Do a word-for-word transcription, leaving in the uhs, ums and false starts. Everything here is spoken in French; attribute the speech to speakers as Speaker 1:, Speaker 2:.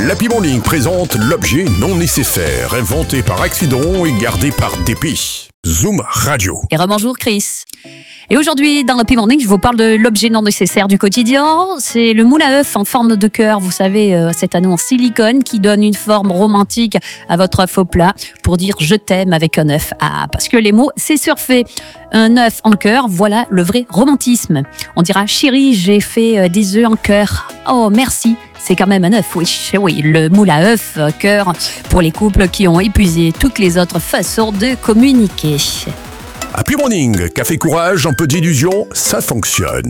Speaker 1: L'Happy Morning présente l'objet non nécessaire, inventé par accident et gardé par dépit. Zoom Radio.
Speaker 2: Et rebonjour Chris. Et aujourd'hui, dans l'Happy Morning, je vous parle de l'objet non nécessaire du quotidien. C'est le moule à œuf en forme de cœur. Vous savez, euh, cet anneau en silicone qui donne une forme romantique à votre œuf au plat pour dire je t'aime avec un œuf. Ah, parce que les mots, c'est surfait. Un œuf en cœur, voilà le vrai romantisme. On dira chérie, j'ai fait euh, des œufs en cœur. Oh, merci. C'est quand même un œuf, oui, oui, le moule à œuf, euh, cœur, pour les couples qui ont épuisé toutes les autres façons de communiquer.
Speaker 1: Happy Morning, café courage, un peu d'illusion, ça fonctionne.